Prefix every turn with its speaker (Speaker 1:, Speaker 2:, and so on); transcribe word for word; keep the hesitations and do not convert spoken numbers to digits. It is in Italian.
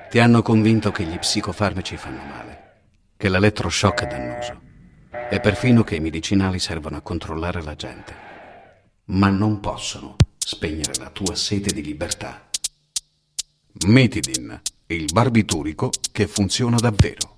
Speaker 1: Ti hanno convinto che gli psicofarmaci fanno male, che l'elettroshock è dannoso e perfino che i medicinali servono a controllare la gente. Ma non possono spegnere la tua sete di libertà. Metidin, il barbiturico che funziona davvero.